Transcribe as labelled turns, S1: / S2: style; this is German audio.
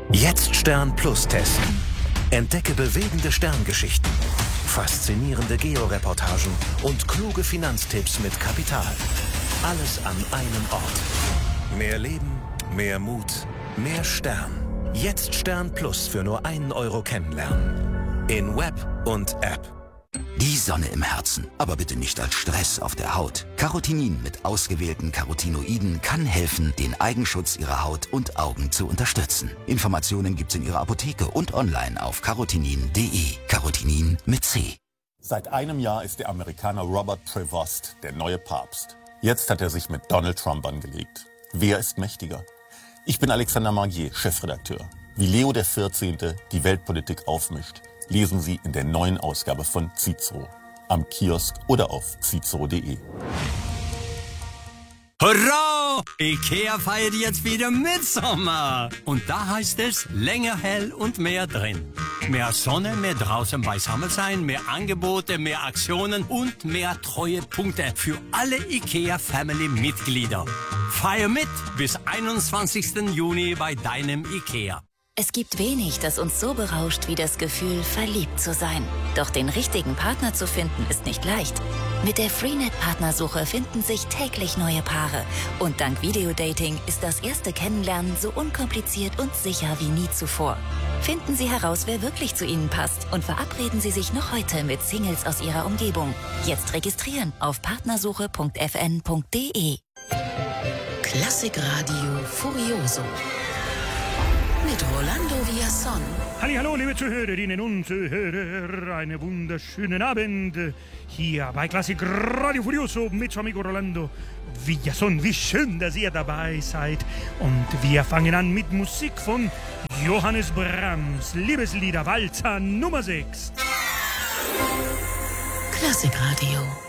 S1: Jetzt Stern Plus testen. Entdecke bewegende Sterngeschichten, faszinierende Georeportagen und kluge Finanztipps mit Kapital. Alles an einem Ort. Mehr Leben, mehr Mut, mehr Stern. Jetzt Stern Plus für nur 1 Euro kennenlernen. In Web und App.
S2: Die Sonne im Herzen, aber bitte nicht als Stress auf der Haut. Carotinin mit ausgewählten Carotinoiden kann helfen, den Eigenschutz Ihrer Haut und Augen zu unterstützen. Informationen gibt's in Ihrer Apotheke und online auf carotinin.de. Carotinin mit C.
S3: Seit einem Jahr ist der Amerikaner Robert Prevost der neue Papst. Jetzt hat er sich mit Donald Trump angelegt. Wer ist mächtiger? Ich bin Alexander Magier, Chefredakteur. Wie Leo XIV. Die Weltpolitik aufmischt, lesen Sie in der neuen Ausgabe von Cicero. Am Kiosk oder auf cicero.de.
S4: Hurra! IKEA feiert jetzt wieder Mitsommer. Und da heißt es länger hell und mehr drin. Mehr Sonne, mehr draußen beisammen sein, mehr Angebote, mehr Aktionen und mehr Treuepunkte für alle IKEA-Family-Mitglieder. Feier mit bis 21. Juni bei deinem IKEA.
S5: Es gibt wenig, das uns so berauscht wie das Gefühl, verliebt zu sein. Doch den richtigen Partner zu finden, ist nicht leicht. Mit der Freenet-Partnersuche finden sich täglich neue Paare. Und dank Videodating ist das erste Kennenlernen so unkompliziert und sicher wie nie zuvor. Finden Sie heraus, wer wirklich zu Ihnen passt und verabreden Sie sich noch heute mit Singles aus Ihrer Umgebung. Jetzt registrieren auf partnersuche.fn.de.
S6: Klassikradio Furioso. Mit Rolando Villazón.
S7: Hallo, liebe Zuhörerinnen und Zuhörer, einen wunderschönen Abend hier bei Klassik Radio Furioso mit su amigo Rolando Villazón. Wie schön, dass ihr dabei seid. Und wir fangen an mit Musik von Johannes Brahms, Liebeslieder, Walzer Nummer 6.
S6: Klassikradio.